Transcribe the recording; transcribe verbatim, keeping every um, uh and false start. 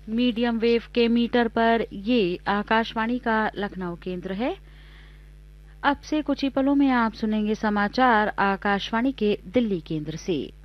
Medium wave के metre पर ये आकाशवाणी का लखनऊ केंद्र है। अब से कुछ ही पलों में आप सुनेंगे समाचार आकाशवाणी के दिल्ली केंद्र से।